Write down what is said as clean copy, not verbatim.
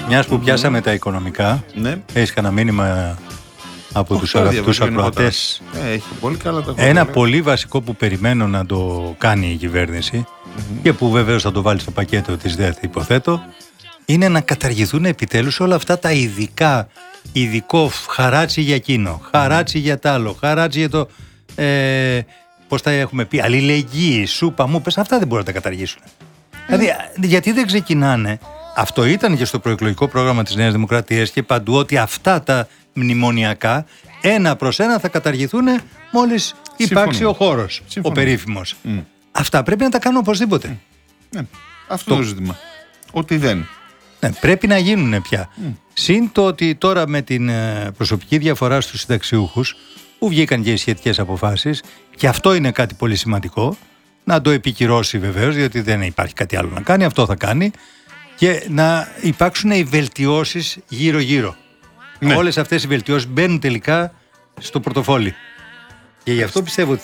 Μιας που πιάσαμε τα οικονομικά, έχεις κανένα μήνυμα από τους αγαπητούς ακροατές? Έχει πολύ καλά τα Ένα πολύ βασικό που περιμένω να το κάνει η κυβέρνηση και που βεβαίως θα το βάλει στο πακέτο της ΔΕΘ, υποθέτω, είναι να καταργηθούν επιτέλους όλα αυτά τα ειδικό χαράτσι για εκείνο, χαράτσι για τ' άλλο, χαράτσι για το... πώς τα έχουμε πει, αλληλεγγύη, σούπα μου, πες, αυτά δεν μπορούν να τα καταργήσουν. Δηλαδή, γιατί δεν ξεκινάνε? Αυτό ήταν και στο προεκλογικό πρόγραμμα της Νέας Δημοκρατίας και παντού, ότι αυτά τα μνημονιακά ένα προς ένα θα καταργηθούν μόλις υπάρξει ο χώρος, ο περίφημος. Αυτά πρέπει να τα κάνουν οπωσδήποτε. Αυτό το ζήτημα. Ότι δεν. Πρέπει να γίνουν πια. Συν το ότι τώρα με την προσωπική διαφορά στους συνταξιούχους, που βγήκαν και οι σχετικές αποφάσεις, και αυτό είναι κάτι πολύ σημαντικό, να το επικυρώσει βεβαίως, διότι δεν υπάρχει κάτι άλλο να κάνει, αυτό θα κάνει, και να υπάρξουν οι βελτιώσεις γύρω-γύρω. Όλες αυτές οι βελτιώσεις μπαίνουν τελικά στο πορτοφόλι. Και γι' αυτό πιστεύω ότι